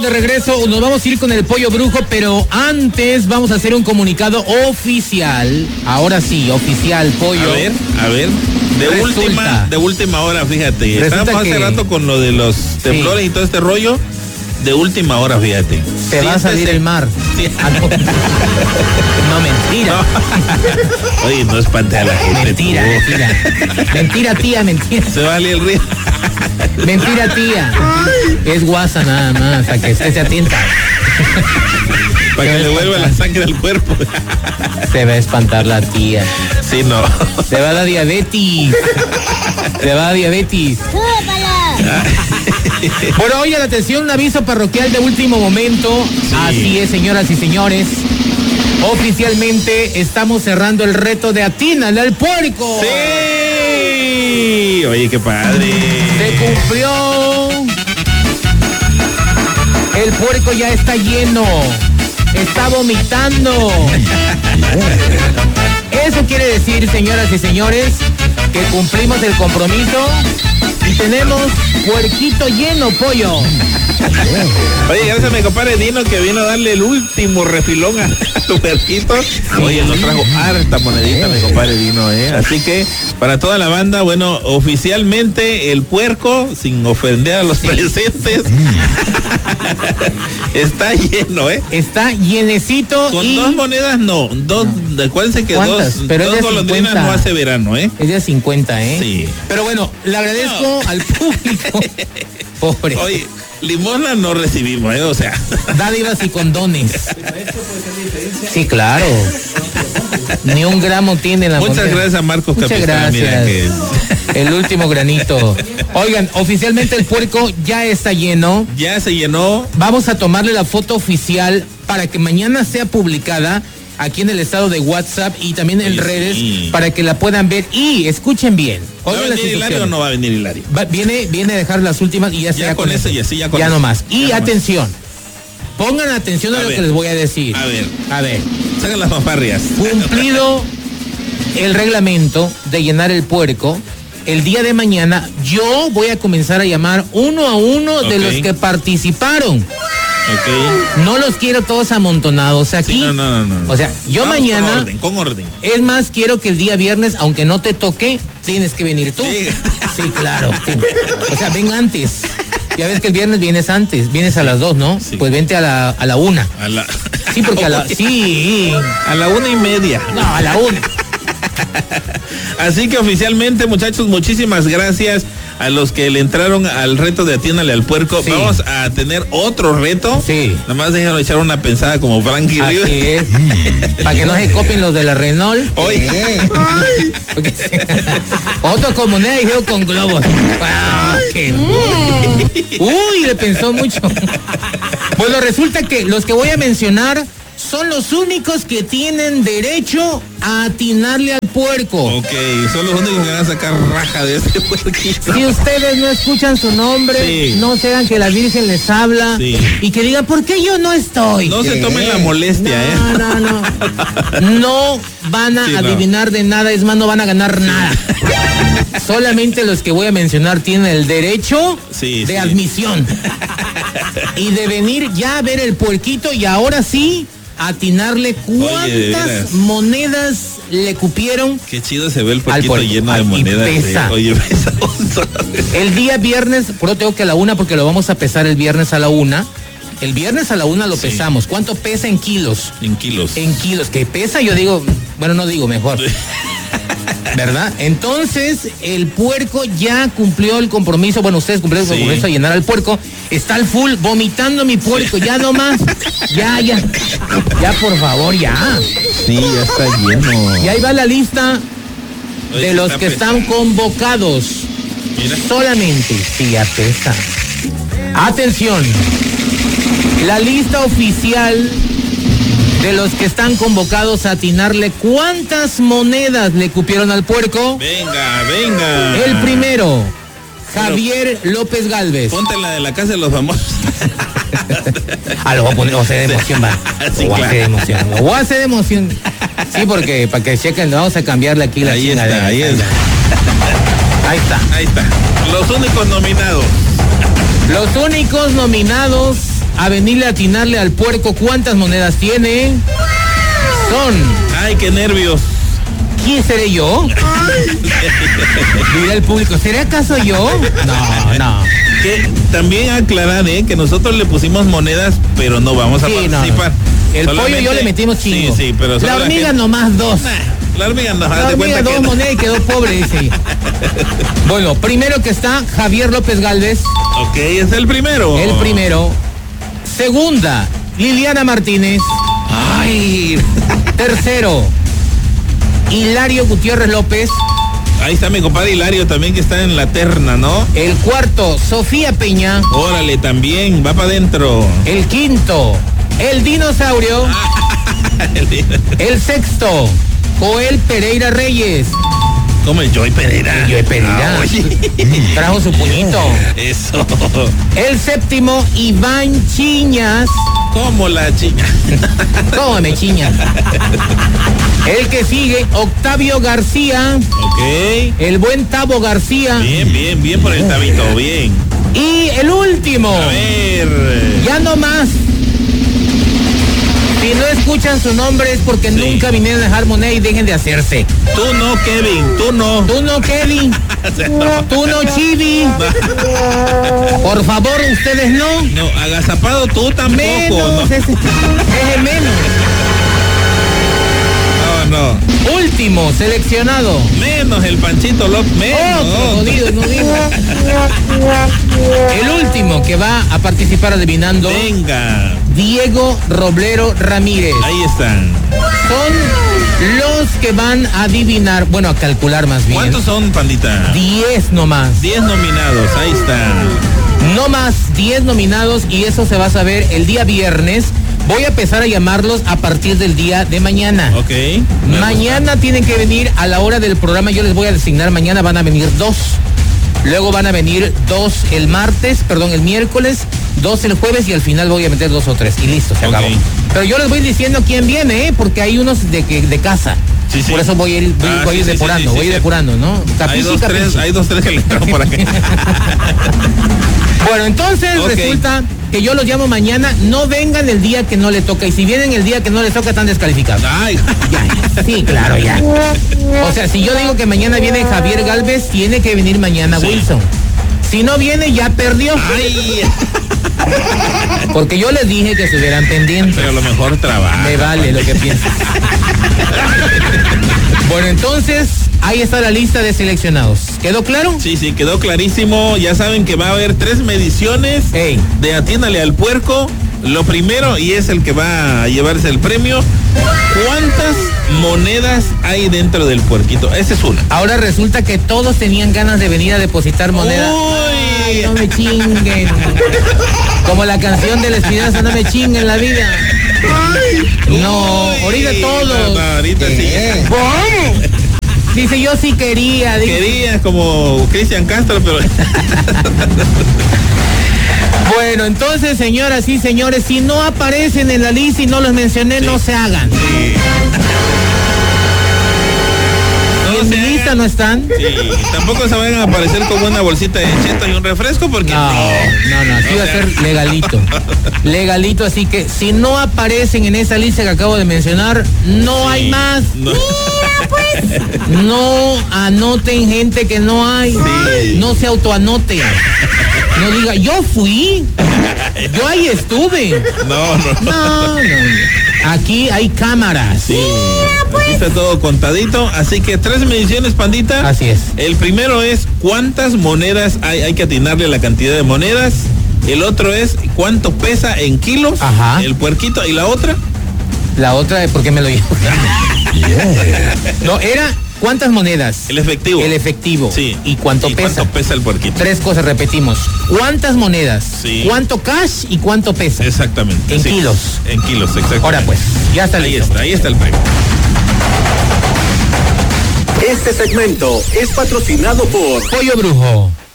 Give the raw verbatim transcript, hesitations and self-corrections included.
de regreso, nos vamos a ir con el pollo brujo, pero antes vamos a hacer un comunicado oficial. Ahora sí, oficial, pollo. A ver, a ver. De Resulta, última, de última hora, fíjate. Estábamos hace que, rato con lo de los temblores sí. y todo este rollo. De última hora, fíjate. Te va a salir el mar. Sí. Ah, no. no, mentira. No. Oye, no espante a la gente. Mentira, tú. mentira. Mentira, tía, mentira. Se va a salir el río. Mentira, tía. Es guasa nada más, a que esté atenta. Para que le vuelva la sangre al cuerpo. Se va a espantar la tía. Sí, no. Se va a dar diabetes. Se va a dar diabetes. Bueno, oye, la atención, un aviso parroquial de último momento. Sí. Así es, señoras y señores. Oficialmente estamos cerrando el reto de Atínale al Puerco. Sí. Oye, qué padre. Se cumplió. El puerco ya está lleno. Está vomitando. Eso quiere decir, señoras y señores, que cumplimos el compromiso y tenemos puerquito lleno, pollo. Oye, gracias a mi compadre Dino que vino a darle el último refilón a tu puerquito. Oye, nos trajo harta monedita mi compadre Dino, ¿eh? Así que para toda la banda, bueno, oficialmente el puerco, sin ofender a los sí. presentes, está lleno, ¿eh? Está llenecito. Con y... dos monedas no, dos, no. acuérdense que ¿Cuántas? dos, Pero dos golondrinas no hace verano, ¿eh? Es de cincuenta, ¿eh? Sí. Pero bueno, le agradezco no. al público. Pobre. Oye, limosna no recibimos, ¿eh? O sea. Dádivas y condones. Sí, claro. Ni un gramo tiene la Muchas moneda. gracias a Marcos Muchas Capitán, gracias. Mira que... El último granito. Oigan, oficialmente el puerco ya está lleno. Ya se llenó. Vamos a tomarle la foto oficial para que mañana sea publicada aquí en el estado de WhatsApp y también en sí, redes sí. para que la puedan ver y escuchen bien. ¿Va a venir Hilario o no va a venir Hilario? Va, viene, viene a dejar las últimas y ya, ya con eso, ya sí, ya con ya eso. nomás. Y ya atención, nomás. Pongan atención a, a lo ver. que les voy a decir. A ver. A ver. Sacan las fanfarrias. Cumplido el reglamento de llenar el puerco, el día de mañana yo voy a comenzar a llamar uno a uno okay. de los que participaron. Okay. No los quiero todos amontonados aquí. Sí, no, no, no, no. O sea, yo Vamos mañana. Con orden, con orden. Es más, quiero que el día viernes, aunque no te toque, tienes que venir tú. Sí, sí claro. Sí. O sea, ven antes. Ya ves que el viernes vienes antes, vienes a las dos, ¿no? Sí. Pues vente a la, a la una. A la... Sí, porque a la. Sí. A la una y media. No, a la una. Así que oficialmente, muchachos, muchísimas gracias a los que le entraron al reto de Atínale al Puerco. Sí. Vamos a tener otro reto. Sí. Nada más déjenlo echar una pensada como Frankie Así Rivers. es. Para que no se copien los de la Renault. Oye. Porque, otro con moneda y yo con globos. Ah, qué... Uy, le pensó mucho. Bueno, resulta que los que voy a mencionar son los únicos que tienen derecho a atinarle al puerco. Ok, son los únicos que van a sacar raja de este puerquito. Si ustedes no escuchan su nombre, sí. no sean que la Virgen les habla sí. y que digan, ¿por qué yo no estoy? No ¿Qué? se tomen la molestia, no, ¿eh? No, no, no. No van a sí, adivinar no. de nada, es más, no van a ganar sí. nada. Solamente los que voy a mencionar tienen el derecho sí, de sí. admisión. Y de venir ya a ver el puerquito y ahora sí atinarle cuántas Oye, monedas le cupieron. Qué chido se ve el puerquito lleno de monedas. Pesa. De, oye, pesa. El día viernes, pero tengo que a la una porque lo vamos a pesar el viernes a la una. El viernes a la una lo sí. pesamos. ¿Cuánto pesa en kilos? En kilos. En kilos. ¿Qué pesa? Yo digo, bueno, no digo mejor. ¿Verdad? Entonces, el puerco ya cumplió el compromiso. Bueno, ustedes cumplieron el sí. compromiso de llenar al puerco. Está al full, vomitando mi puerco. Sí. Ya nomás. Ya, ya. Ya, por favor, ya. Sí, ya está lleno. Y ahí va la lista Oye, de los que pesado. están convocados. Mira. Solamente. Sí, ya pesa. Atención. La lista oficial de los que están convocados a atinarle cuántas monedas le cupieron al puerco. Venga, venga. El primero, Javier Pero, López Galvez. Ponte la de la casa de los famosos. Ah, lo voy a poner, o sea, de emoción, va. Sí, lo voy claro. a hacer de emoción. Lo voy a hacer de emoción. Sí, porque para que chequen, vamos a cambiarle aquí la ahí chingadera. Está, ahí está. Ahí está. Ahí está. Los únicos nominados. Los únicos nominados a venirle a atinarle al puerco cuántas monedas tiene, son... Ay, qué nervios. ¿Quién seré yo? Mira el público, ¿será acaso yo? No, no. Que también aclarar, ¿eh? Que nosotros le pusimos monedas, pero no vamos a sí, participar. No. El solamente... pollo yo le metimos chingo. Sí, sí, pero la hormiga la gente... nomás dos. Nah, la hormiga no, la hormiga dos que... monedas y quedó pobre, dice. Bueno, primero que está Javier López Galvez. Ok, es el primero. El primero. Segunda, Liliana Martínez. Ay. Tercero, Hilario Gutiérrez López. Ahí está mi compadre Hilario también, que está en la terna, ¿no? El cuarto, Sofía Peña. Órale, también, va para adentro. El quinto, el dinosaurio. el, el sexto, Joel Pereira Reyes. ¿Cómo el Joy Pereira? El Joy Pereira. Ah, trajo su puñito. Eso. El séptimo, Iván Chiñas. ¿Cómo la chiña? ¿Cómo me chiña? El que sigue, Octavio García. Ok. El buen Tabo García. Bien, bien, bien por el Tabito, bien. Y el último. A ver. Ya no más. Si no escuchan su nombre es porque sí. nunca vinieron a dejar moneda y dejen de hacerse. Tú no, Kevin, tú no. Tú no, Kevin. Tú no, Chibi. No. Por favor, ustedes no. No, agazapado tú tampoco. Menos, no. Ese, ese menos. No, no. Último, seleccionado. Menos el Panchito López. Menos. Oh, jodido, no digo. El último que va a participar adivinando. Venga. Diego Roblero Ramírez. Ahí están. Son los que van a adivinar, bueno, a calcular más bien. ¿Cuántos son, pandita? Diez nomás. Diez nominados, ahí está. No más, diez nominados y eso se va a saber el día viernes. Voy a empezar a llamarlos a partir del día de mañana. Ok. Mañana tienen que venir a la hora del programa, yo les voy a designar, mañana van a venir dos. Luego van a venir dos el martes, perdón, el miércoles, dos el jueves y al final voy a meter dos o tres. Y listo, se acabó. Okay. Pero yo les voy diciendo quién viene, ¿eh? Porque hay unos de que de casa. Sí, sí. Por eso voy a ir, voy, ah, voy sí, ir depurando, sí, sí, voy a ir sí. depurando, ¿no? Capici, hay, dos, tres, hay dos, tres que le entran por aquí. Bueno, entonces okay. resulta que yo los llamo mañana, no vengan el día que no le toca, y si vienen el día que no les toca, están descalificados. Ay. Ya, sí, claro, ya. O sea, si yo digo que mañana viene Javier Galvez, tiene que venir mañana sí. Wilson. Si no viene, ya perdió. Ay. Porque yo les dije que estuvieran pendientes. Pero a lo mejor trabaja. Me vale lo que piensas. Bueno, entonces, ahí está la lista de seleccionados. ¿Quedó claro? Sí, sí, quedó clarísimo. Ya saben que va a haber tres mediciones Ey. de Atiéndale al Puerco. Lo primero, y es el que va a llevarse el premio, ¿cuántas monedas hay dentro del puerquito? Esa es una. Ahora resulta que todos tenían ganas de venir a depositar moneda. Uy. Ay, no me chinguen. Como la canción de la Espinosa, no me chinguen la vida. Ay. No, Uy. ahorita todos. No, no, ahorita ¿Qué? sí. ¿Cómo? Dice, yo sí quería. Dice. Quería como Cristian Castro, pero... Bueno, entonces, señoras y señores, si no aparecen en la lista y no los mencioné, sí. no se hagan. Sí. No en mi lista no están. Sí, tampoco se vayan a aparecer como una bolsita de cheto y un refresco porque no, no, no, aquí no va a ser legalito. Legalito, así que si no aparecen en esa lista que acabo de mencionar, no sí. hay más. No. Mira, pues. No anoten gente que no hay. Sí. No se autoanoten. No diga, yo fui, yo ahí estuve. No, no, no. No, no. Aquí hay cámaras. Sí, pues. Aquí está todo contadito. Así que tres mediciones, pandita. Así es. El primero es cuántas monedas hay, hay que atinarle la cantidad de monedas. El otro es cuánto pesa en kilos. Ajá. El puerquito. ¿Y la otra? La otra es porque me lo llevo. Yeah. No, era... ¿Cuántas monedas? El efectivo. El efectivo. Sí. ¿Y cuánto ¿Y pesa? ¿Cuánto pesa el puerquito? Tres cosas repetimos. ¿Cuántas monedas? Sí. ¿Cuánto cash y cuánto pesa? Exactamente. En sí. kilos. En kilos, exactamente. Ahora pues, ya está ahí listo. Está, ahí está el premio. Este segmento es patrocinado por Pollo Brujo.